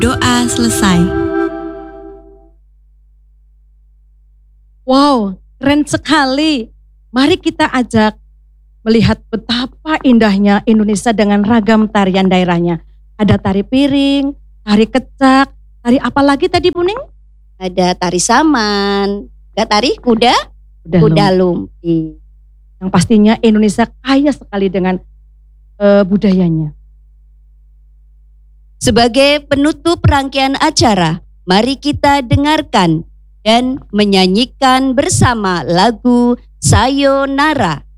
Doa selesai. Wow, keren sekali. Mari kita ajak melihat betapa indahnya Indonesia dengan ragam tarian daerahnya. Ada tari piring, tari kecak, tari apa lagi tadi Bu Ning? Ada tari saman, ada tari kuda lumping. Yang pastinya Indonesia kaya sekali dengan budayanya. Sebagai penutup rangkaian acara, mari kita dengarkan dan menyanyikan bersama lagu Sayonara